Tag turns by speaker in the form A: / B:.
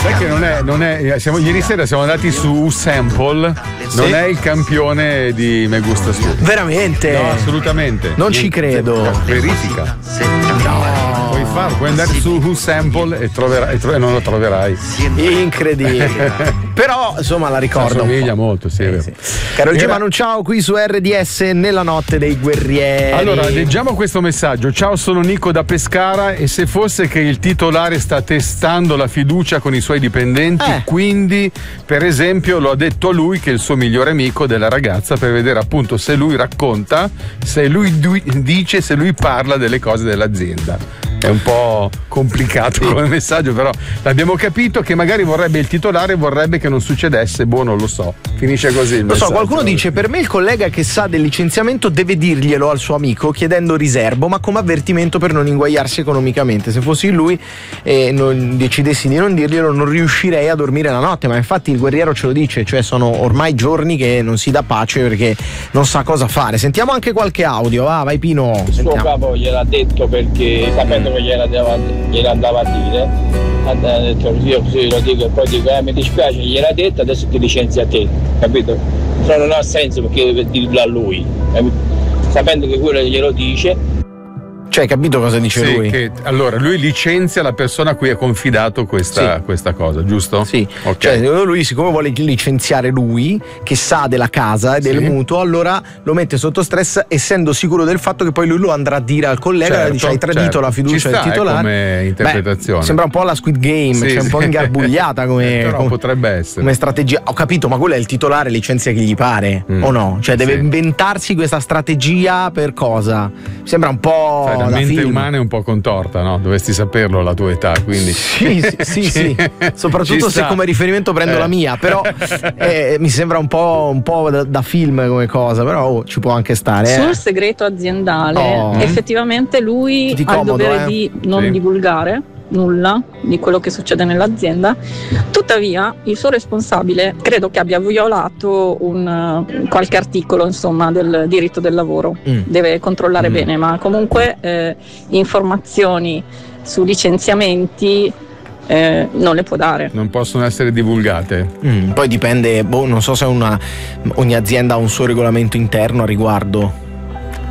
A: Sai che ieri sera siamo andati su Sample, non è il campione di Me Gusta Su.
B: Veramente?
A: No, assolutamente.
B: Non ci credo.
A: Verifica. Puoi andare su Sample e non lo troverai.
B: Incredibile. Però insomma la ricordo.
A: Assomiglia molto, sì.
B: Caro G Manu, ciao, qui su RDS nella notte dei guerrieri.
A: Allora, leggiamo questo messaggio. Ciao, sono Nico da Pescara e se fosse che il titolare sta testando la fiducia con i suoi dipendenti, quindi per esempio lo ha detto a lui che è il suo migliore amico della ragazza per vedere appunto se lui racconta, se lui dice, se lui parla delle cose dell'azienda. È un po' complicato come messaggio, però l'abbiamo capito che magari il titolare vorrebbe che non succedesse, non lo so. Finisce così il messaggio.
B: Lo so, qualcuno dice: per me il collega che sa del licenziamento deve dirglielo al suo amico chiedendo riservo, ma come avvertimento per non inguaiarsi economicamente. Se fossi lui e non decidessi di non dirglielo, non riuscirei a dormire la notte. Ma infatti il guerriero ce lo dice, cioè sono ormai giorni che non si dà pace perché non sa cosa fare. Sentiamo anche qualche audio, vai Pino.
C: Il suo capo gliel'ha detto perché sapendo che gliela andava a dire, ha detto io così lo dico e poi dico mi dispiace, gliel'ha detto, adesso ti licenzia a te, capito? Però non ha senso perché deve dirlo a lui, sapendo che quello glielo dice.
B: Cioè, hai capito cosa dice lui?
A: Allora, lui licenzia la persona a cui ha confidato questa cosa, giusto?
B: Sì.
A: Okay.
B: Cioè, lui, siccome vuole licenziare lui, che sa della casa e del mutuo, allora lo mette sotto stress, essendo sicuro del fatto che poi lui lo andrà a dire al collega, dice hai tradito la fiducia del titolare.
A: Come interpretazione.
B: Sembra un po' la Squid Game, cioè un po' ingarbugliata
A: però potrebbe essere.
B: Come strategia. Ho capito, ma quello è il titolare, licenzia chi gli pare, o no? Cioè deve inventarsi questa strategia per cosa? Sembra un po'.
A: La mente umana è un po' contorta, no? Dovresti saperlo alla tua età, quindi.
B: Sì. Soprattutto se come riferimento prendo la mia, però mi sembra un po' da film come cosa, però ci può anche stare.
D: Sul segreto aziendale, effettivamente lui ha il dovere di non divulgare nulla di quello che succede nell'azienda. Tuttavia il suo responsabile credo che abbia violato qualche articolo, insomma, del diritto del lavoro. Deve controllare bene, ma comunque informazioni su licenziamenti non le può dare.
A: Non possono essere divulgate.
B: Poi dipende, non so se ogni azienda ha un suo regolamento interno a riguardo.